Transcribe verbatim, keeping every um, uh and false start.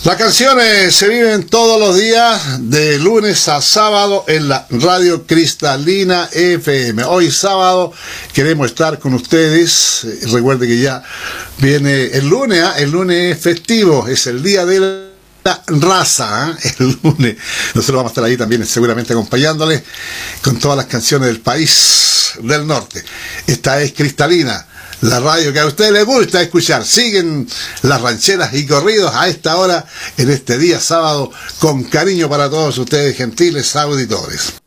Las canciones se viven todos los días, de lunes a sábado, en la Radio Cristalina F M. Hoy sábado queremos estar con ustedes. Recuerde que ya viene el lunes, ¿eh? El lunes es festivo, es el día de la raza, ¿eh? El lunes. Nosotros vamos a estar ahí también seguramente acompañándoles con todas las canciones del país del norte. Esta es Cristalina, la radio que a ustedes les gusta escuchar. Siguen las rancheras y corridos a esta hora, en este día sábado, con cariño para todos ustedes, gentiles auditores.